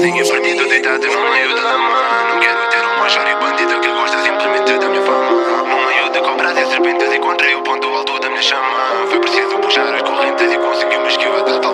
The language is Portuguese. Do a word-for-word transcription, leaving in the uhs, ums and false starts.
Tenho partido deitado no meio da lama. Não quero ter um major e bandido que gosta simplesmente da minha fama. No meio de cobras e serpentes encontrei o ponto alto da minha chama. Foi preciso puxar as correntes e